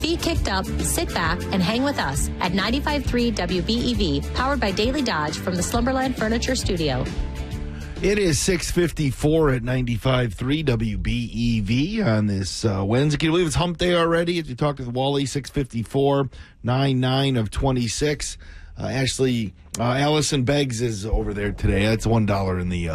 Feet kicked up, sit back, and hang with us at 95.3 WBEV, powered by Daily Dodge from the Slumberland Furniture Studio. It is 6:54 at 95.3 WBEV on this Wednesday. Can you believe it's hump day already? As you talked with Wally, 6:54, 9/9 of 26. Actually, Allison Beggs is over there today. That's $1 in the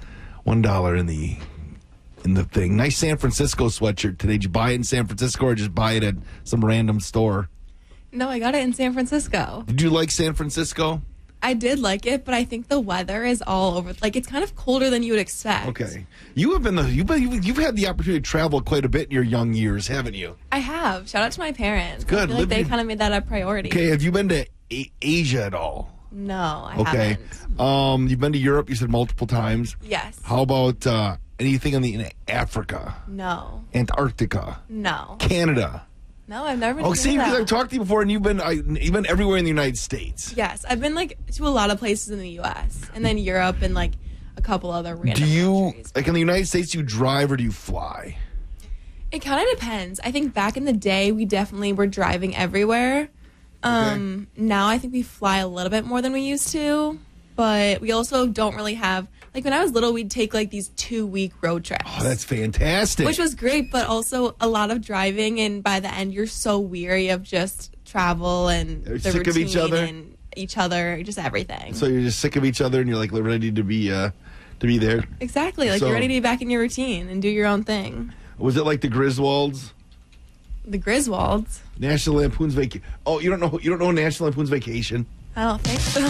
thing. Nice San Francisco sweatshirt today. Did you buy it in San Francisco or just buy it at some random store? No, I got it in San Francisco. Did you like San Francisco? I did like it, but I think the weather is all over. Like, it's kind of colder than you would expect. Okay, you've had the opportunity to travel quite a bit in your young years, haven't you? I have. Shout out to my parents. Good. I feel like they kind of made that a priority. Okay, have you been to Asia at all? No, I haven't. You've been to Europe, you said multiple times. Yes. How about anything in Africa? No. Antarctica? No. Canada? No, I've never been to see, that. because I've talked to you before, and you've been everywhere in the United States. Yes, I've been to a lot of places in the U.S. and then Europe and a couple other random countries. In the United States, do you drive or do you fly? It kind of depends. I think back in the day, we definitely were driving everywhere. Okay. Now I think we fly a little bit more than we used to, but we also don't really have. When I was little, we'd take these 2-week road trips. Oh, that's fantastic. Which was great, but also a lot of driving, and by the end, you're so weary of just travel and the sick routine of each other? and each other, just everything. So you're just sick of each other, and you're ready to be there. Exactly, you're ready to be back in your routine and do your own thing. Was it like the Griswolds? The Griswolds? National Lampoon's Vacation. Oh, you don't know National Lampoon's Vacation? I don't think so.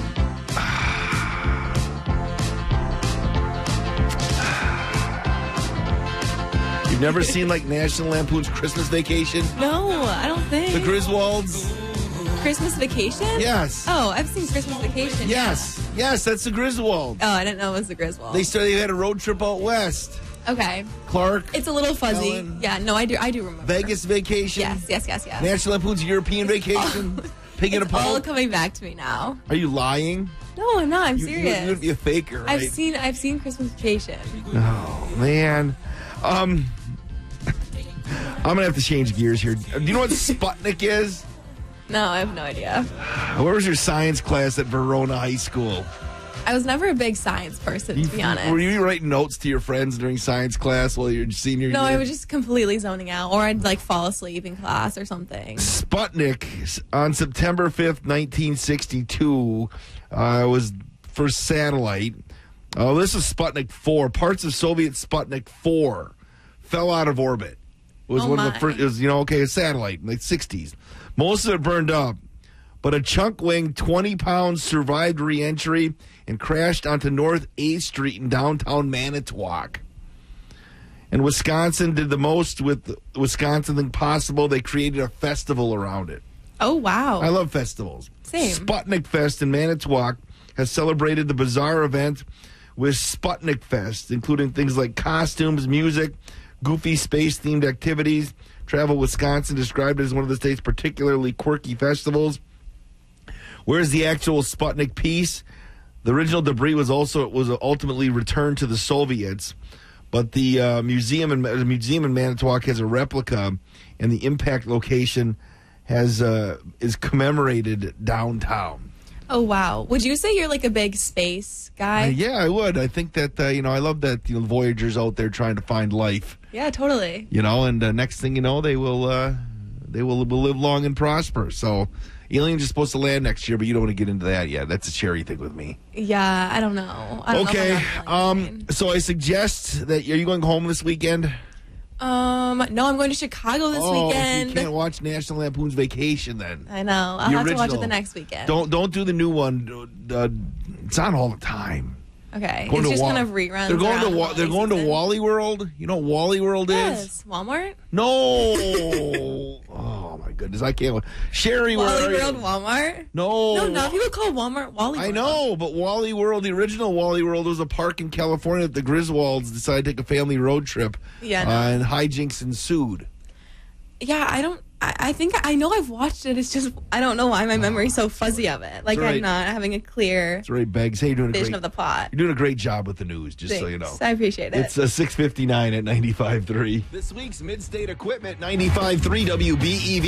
You've never seen National Lampoon's Christmas Vacation? No, I don't think. The Griswolds? Christmas Vacation? Yes. Oh, I've seen Christmas Vacation. Yes. Yeah. Yes, that's the Griswolds. Oh, I didn't know it was the Griswolds. They had a road trip out west. Okay. Clark. It's a little fuzzy. Ellen. Yeah, no, I do remember. Vegas Vacation. Yes. National Lampoon's European Vacation. Pig in a It's Poke. all coming back to me now. Are you lying? No, I'm not. I'm serious. You would be a faker, right? I've seen Christmas Vacation. Oh, man. I'm going to have to change gears here. Do you know what Sputnik is? No, I have no idea. Where was your science class at Verona High School? I was never a big science person, to be honest. Were you writing notes to your friends during science class while you're senior year? No, I was just completely zoning out, or I'd fall asleep in class or something. Sputnik, on September 5th, 1962, was first satellite. This was Sputnik 4. Parts of Soviet Sputnik 4 fell out of orbit. It was one of the first. It was a satellite in the 60s. Most of it burned up, but a chunk-wing 20 pounds survived re-entry and crashed onto North 8th Street in downtown Manitowoc. And Wisconsin did the most with the Wisconsin thing possible. They created a festival around it. Oh, wow. I love festivals. Same. Sputnik Fest in Manitowoc has celebrated the bizarre event with Sputnik Fest, including things like costumes, music, goofy space-themed activities. Travel Wisconsin described it as one of the state's particularly quirky festivals. Where's the actual Sputnik piece? The original debris was ultimately returned to the Soviets, but the museum in Manitowoc has a replica, and the impact location is commemorated downtown. Oh, wow. Would you say you're a big space guy? Yeah, I would. I think that I love that Voyager's out there trying to find life. Yeah, totally. And next thing you know, they will live long and prosper. So aliens are supposed to land next year, but you don't want to get into that yet. That's a cherry thing with me. Yeah, I don't know. Okay. So I suggest that are you going home this weekend? No, I'm going to Chicago this weekend. You can't watch National Lampoon's Vacation then. I know. I'll have to watch it the next weekend. Don't do the new one. It's on all the time. Okay. It's just kind of reruns. They're going to Wally World. You know what Wally World is? Yes. Walmart? No. Oh my goodness, I can't. Sherry, Wally World, Walmart? No. No, people call Walmart Wally World. I know, but Wally World, the original Wally World, was a park in California that the Griswolds decided to take a family road trip. Yeah. And hijinks ensued. Yeah, I think I know I've watched it. It's just I don't know why my memory's so fuzzy of it. Like right. I'm not having a clear That's right, Beggs. Hey, you're doing vision of the plot. You're doing a great job with the news, just so you know. Thanks. I appreciate it. It's 6:59 at 95.3. This week's Mid-State Equipment, 95.3 WBEV.